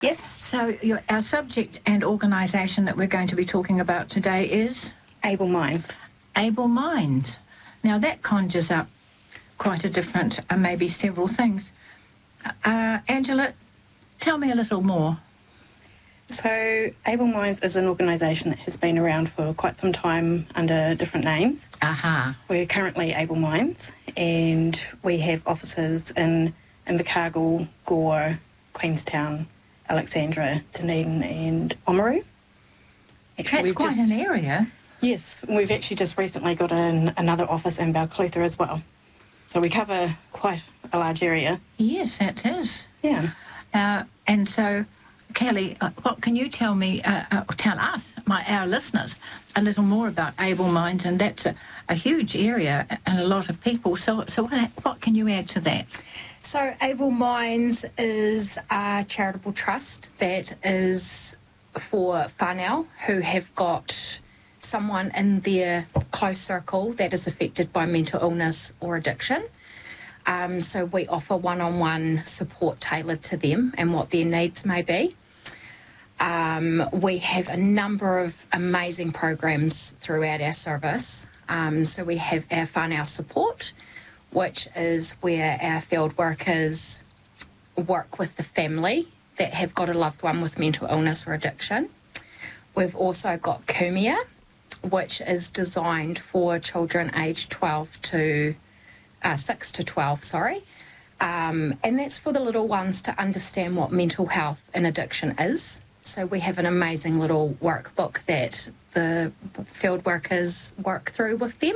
Yes. So our subject and organisation that we're going to be talking about today is? Able Minds. Able Minds. Now that conjures up quite a different, maybe several things. Angela, tell me a little more. So Able Minds is an organisation that has been around for quite some time under different names. Aha. We're currently Able Minds, and we have offices in Invercargill, Gore, Queenstown, Alexandra, Dunedin and Oamaru. That's quite an area. Yes, we've actually just recently got another office in Balclutha as well. So we cover quite a large area. Yes, it is. Yeah. And so, Kelly, what can you tell me, tell us, our listeners, a little more about Able Minds? And that's a huge area and a lot of people. So what can you add to that? So Able Minds is a charitable trust that is for whānau who have got someone in their close circle that is affected by mental illness or addiction. So we offer one-on-one support tailored to them and what their needs may be. We have a number of amazing programs throughout our service. So we have our whānau support, which is where our field workers work with the family that have got a loved one with mental illness or addiction. We've also got Kumia, which is designed for children aged 6 to 12, and that's for the little ones to understand what mental health and addiction is. So we have an amazing little workbook that the field workers work through with them.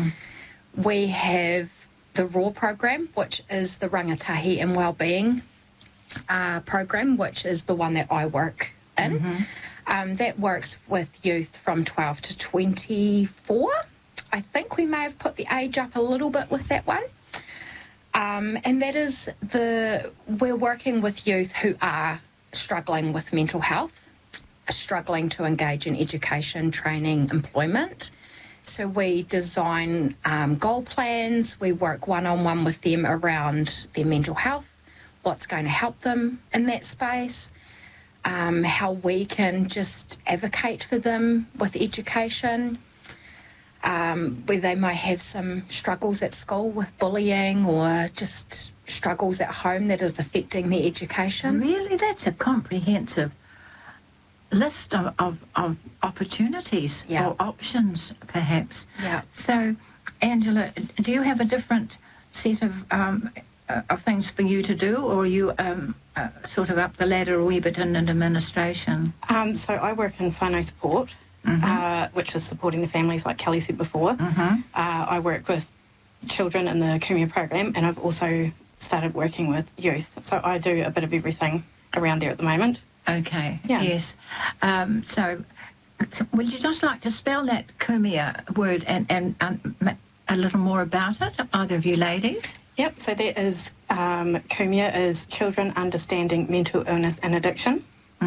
We have the RAW program, which is the Rangatahi and Wellbeing program, which is the one that I work in. That works with youth from 12 to 24. I think we may have put the age up a little bit with that one. And that is we're working with youth who are struggling with mental health, struggling to engage in education, training, employment. So we design goal plans, we work one-on-one with them around their mental health, what's going to help them in that space, how we can just advocate for them with education, where they might have some struggles at school with bullying or just struggles at home that is affecting their education. Really? That's a comprehensive list of opportunities or options, perhaps. Yeah. So, Angela, do you have a different set of things for you to do, or are you sort of up the ladder a wee bit in administration? So I work in whānau support, which is supporting the families, like Kelly said before. I work with children in the Kumia program, and I've also started working with youth. So I do a bit of everything around there at the moment. Okay, Yeah. yes. So would you just like to spell that Kumia word and a little more about it, either of you ladies? Yep, so that is, Kumia is Children Understanding Mental Illness and Addiction.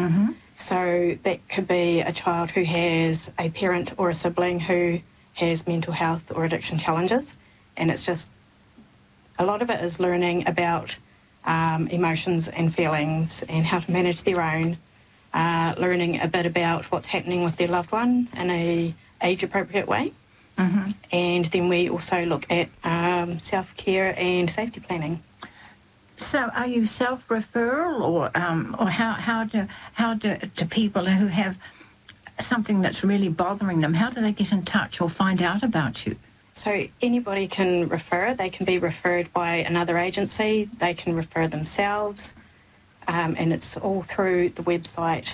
So that could be a child who has a parent or a sibling who has mental health or addiction challenges. And it's just, a lot of it is learning about emotions and feelings and how to manage their own, learning a bit about what's happening with their loved one in a age-appropriate way. And then we also look at self-care and safety planning. So are you self-referral, or how do people who have something that's really bothering them, how do they get in touch or find out about you? So anybody can refer. They can be referred by another agency. They can refer themselves, and it's all through the website.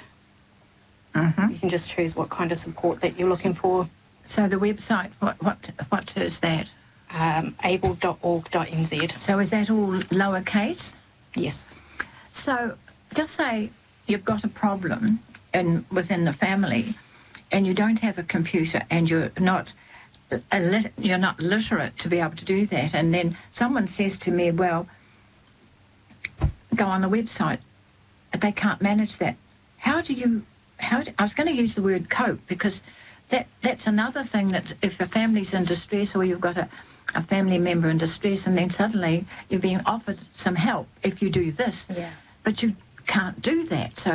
You can just choose what kind of support that you're looking for. So the website, what is that? able.org.nz. So is that all lowercase? Yes. So just say you've got a problem within the family, and you don't have a computer, and you're not literate to be able to do that, and then someone says to me, well, go on the website. They can't manage that. I was going to use the word cope, because that's another thing, that if a family's in distress, or you've got a family member in distress, and then suddenly you're being offered some help if you do this. Yeah. But can't do that. So